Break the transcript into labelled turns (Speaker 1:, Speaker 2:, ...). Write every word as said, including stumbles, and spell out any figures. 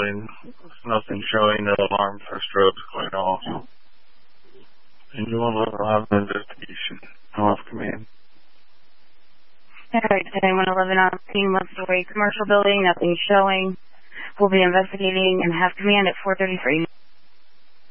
Speaker 1: building. There's nothing showing. No alarms or strobes going off. And you will have an investigation. I'll have command.
Speaker 2: Alright, ten one eleven on scene, one-story commercial building, nothing showing. We'll be investigating and have command at four thirty-three.